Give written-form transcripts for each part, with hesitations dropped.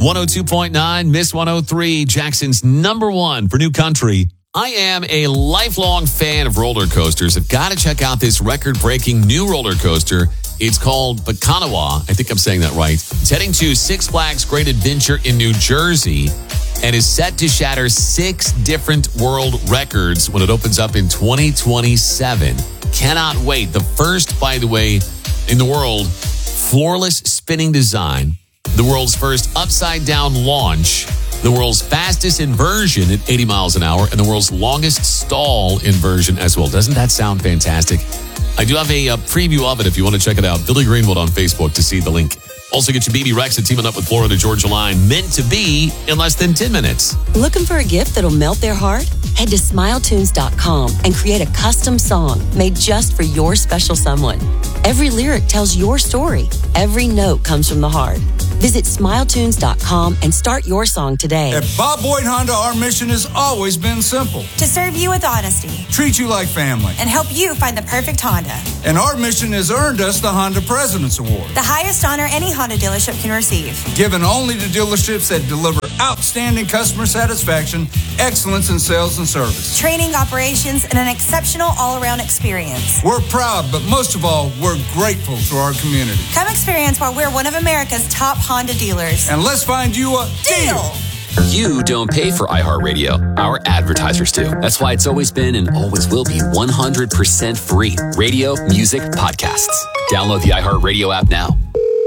102.9, Miss 103, Jackson's number one for new country. I am a lifelong fan of roller coasters. I've got to check out this record-breaking new roller coaster. It's called Bacanawa. I think I'm saying that right. It's heading to Six Flags Great Adventure in New Jersey and is set to shatter 6 different world records when it opens up in 2027. Cannot wait. The first, by the way, in the world, floorless spinning design, the world's first upside-down launch, the world's fastest inversion at 80 miles an hour, and the world's longest stall inversion as well. Doesn't that sound fantastic? I do have a preview of it if you want to check it out. Billy Greenwood on Facebook to see the link. Also get your BB Rexa teaming up with Florida Georgia Line. Meant to be in less than 10 minutes. Looking for a gift that'll melt their heart? Head to SmileTunes.com and create a custom song made just for your special someone. Every lyric tells your story. Every note comes from the heart. Visit SmileTunes.com and start your song today. At Bob Boyd Honda, our mission has always been simple. To serve you with honesty. Treat you like family. And help you find the perfect Honda. And our mission has earned us the Honda President's Award. The highest honor any Honda dealership can receive. Given only to dealerships that deliver outstanding customer satisfaction, excellence in sales and service. Training, operations, and an exceptional all-around experience. We're proud, but most of all, we're grateful to our community. Come experience why we're one of America's top Honda dealers. And let's find you a deal. You don't pay for iHeartRadio. Our advertisers do. That's why it's always been and always will be 100% free. Radio, music, podcasts. Download the iHeartRadio app now.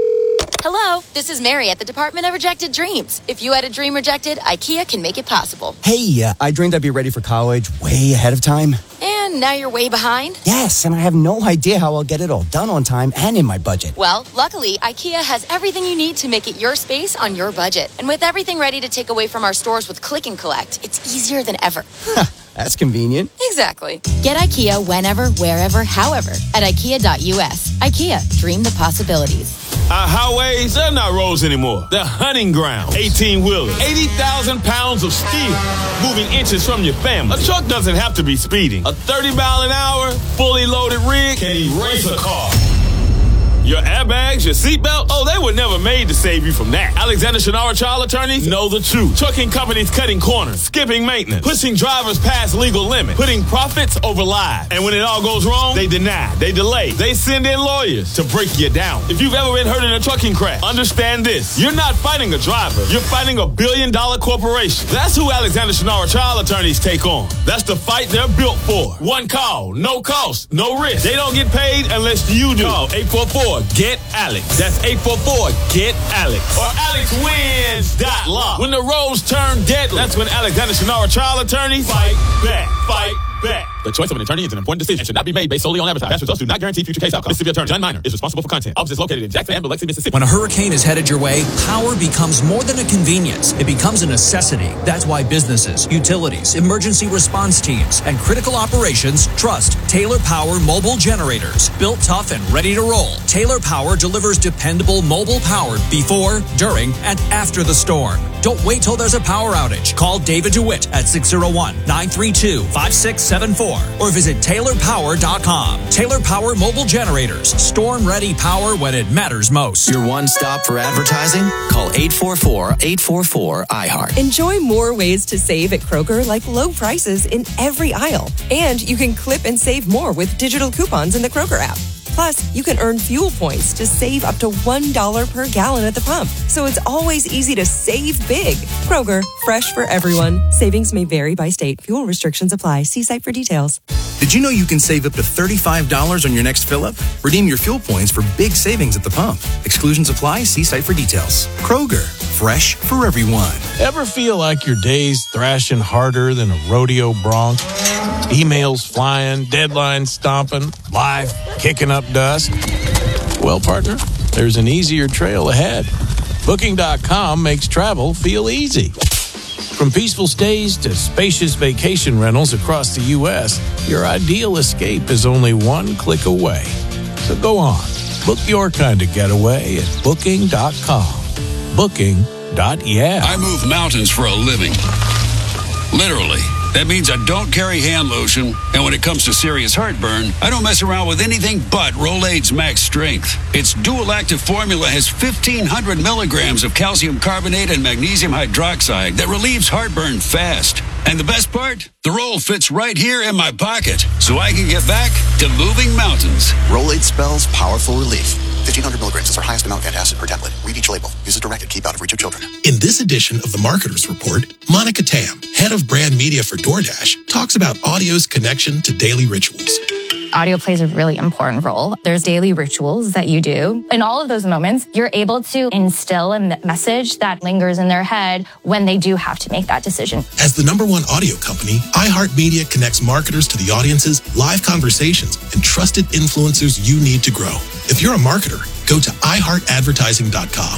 Hello, this is Mary at the Department of Rejected Dreams. If you had a dream rejected, IKEA can make it possible. Hey, I dreamed I'd be ready for college way ahead of time. And now you're way behind? Yes, and I have no idea how I'll get it all done on time and in my budget. Well, luckily, IKEA has everything you need to make it your space on your budget. And with everything ready to take away from our stores with Click and Collect, it's easier than ever. That's convenient. Exactly. Get IKEA whenever, wherever, however at IKEA.us. IKEA, dream the possibilities. Our highways, they're not roads anymore. They're hunting grounds. 18-wheelers, 80,000 pounds of steel, moving inches from your family. A truck doesn't have to be speeding. A 30-mile-an-hour, fully loaded rig can erase a car. Your airbags, your seatbelt, oh, they were never made to save you from that. Alexander Shinara Trial Attorneys know the truth. Trucking companies cutting corners, skipping maintenance, pushing drivers past legal limits, putting profits over lives. And when it all goes wrong, they deny, they delay, they send in lawyers to break you down. If you've ever been hurt in a trucking crash, understand this. You're not fighting a driver. You're fighting a billion-dollar corporation. That's who Alexander Shinara Trial Attorneys take on. That's the fight they're built for. One call, no cost, no risk. They don't get paid unless you do. Call 844-GET-ALEX. That's 844-GET-ALEX. Or AlexWins.law. When the roads turn deadly, that's when Alexander Shinara Trial Attorneys fight back. Fight back. The choice of an attorney is an important decision and should not be made based solely on advertising. Past results do not guarantee future case outcomes. Mississippi Attorney John Minor is responsible for content. Office is located in Jackson and Biloxi, Mississippi. When a hurricane is headed your way, power becomes more than a convenience. It becomes a necessity. That's why businesses, utilities, emergency response teams, and critical operations trust Taylor Power mobile generators. Built tough and ready to roll, Taylor Power delivers dependable mobile power before, during, and after the storm. Don't wait till there's a power outage. Call David DeWitt at 601-932-5674 or visit TaylorPower.com. Taylor Power mobile generators. Storm-ready power when it matters most. Your one stop for advertising? Call 844-844-iHeart. Enjoy more ways to save at Kroger, like low prices in every aisle. And you can clip and save more with digital coupons in the Kroger app. Plus, you can earn fuel points to save up to $1 per gallon at the pump. So it's always easy to save big. Kroger, fresh for everyone. Savings may vary by state. Fuel restrictions apply. See site for details. Did you know you can save up to $35 on your next fill-up? Redeem your fuel points for big savings at the pump. Exclusions apply. See site for details. Kroger, fresh for everyone. Ever feel like your day's thrashing harder than a rodeo bronc? Emails flying, deadlines stomping, life kicking up dust? Well, partner, there's an easier trail ahead. Booking.com makes travel feel easy. From peaceful stays to spacious vacation rentals across the U.S., your ideal escape is only one click away. So go on, book your kind of getaway at Booking.com. Booking.yeah. I move mountains for a living. Literally. That means I don't carry hand lotion, and when it comes to serious heartburn, I don't mess around with anything but Rolaids Max Strength. Its dual-active formula has 1,500 milligrams of calcium carbonate and magnesium hydroxide that relieves heartburn fast. And the best part? The roll fits right here in my pocket, so I can get back to moving mountains. Rolaids spells powerful relief. 1,500 milligrams is our highest amount of antacid per tablet. Read each label. Use as directed. Keep out of reach of children. In this edition of the Marketer's Report, Monica Tam, head of brand media for DoorDash, talks about audio's connection to daily rituals. Audio plays a really important role. There's daily rituals that you do. In all of those moments, you're able to instill a message that lingers in their head when they do have to make that decision. As the #1 audio company, iHeartMedia connects marketers to the audiences, live conversations, and trusted influencers you need to grow. If you're a marketer, go to iHeartAdvertising.com.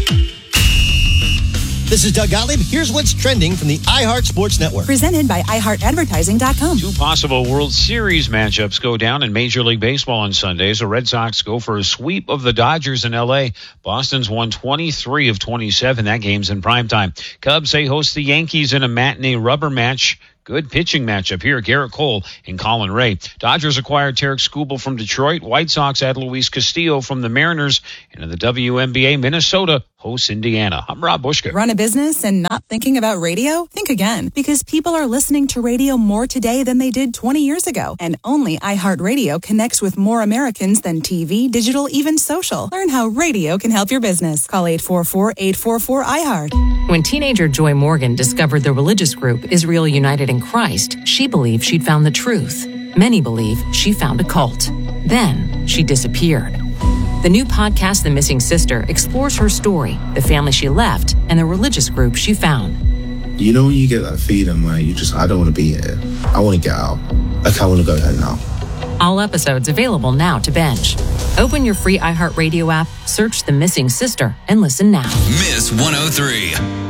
This is Doug Gottlieb. Here's what's trending from the iHeart Sports Network. Presented by iHeartAdvertising.com. Two possible World Series matchups go down in Major League Baseball on Sundays. The Red Sox go for a sweep of the Dodgers in L.A. Boston's won 23 of 27. That game's in primetime. Cubs, they host the Yankees in a matinee rubber match. Good pitching matchup here. Garrett Cole and Colin Ray. Dodgers acquired Tarek Skubal from Detroit. White Sox add Luis Castillo from the Mariners. And in the WNBA, Minnesota hosts Indiana. I'm Rob Bushka. Run a business and not thinking about radio? Think again, because people are listening to radio more today than they did 20 years ago. And only iHeartRadio connects with more Americans than TV, digital, even social. Learn how radio can help your business. Call 844-844-iHeart. When teenager Joy Morgan discovered the religious group Israel United in Christ, she believed she'd found the truth. Many believe she found a cult. Then she disappeared. The new podcast, The Missing Sister, explores her story, the family she left, and the religious group she found. You know when you get that feeling where I don't want to be here. I want to get out. Like, I want to go there now. All episodes available now to binge. Open your free iHeartRadio app, search The Missing Sister, and listen now. Miss 103.